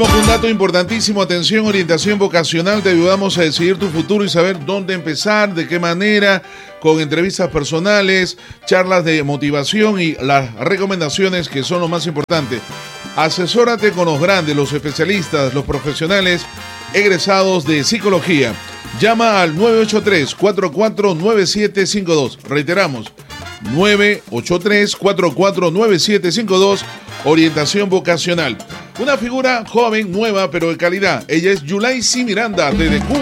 Un dato importantísimo, atención, orientación vocacional, te ayudamos a decidir tu futuro y saber dónde empezar, de qué manera, con entrevistas personales, charlas de motivación y las recomendaciones que son lo más importante. Asesórate con los grandes, los especialistas, los profesionales egresados de psicología. Llama al 983-449752. Reiteramos, 983-449752, orientación vocacional. Una figura joven, nueva, pero de calidad. Ella es Yulaisi Miranda, desde Cuba.